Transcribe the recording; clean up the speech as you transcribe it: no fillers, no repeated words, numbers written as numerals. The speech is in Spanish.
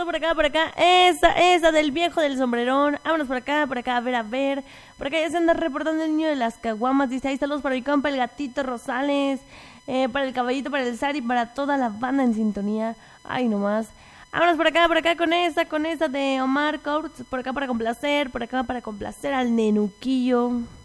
quedó por acá. Esa del viejo del sombrerón. Vámonos por acá, a ver. Por acá ya se anda reportando el niño de las caguamas. Dice, ahí saludos para mi compa, el gatito Rosales. Para el caballito, para el Sari, para toda la banda en sintonía. Ay, nomás. Vámonos por acá con esa de Omar Courts. Por acá para complacer al nenuquillo.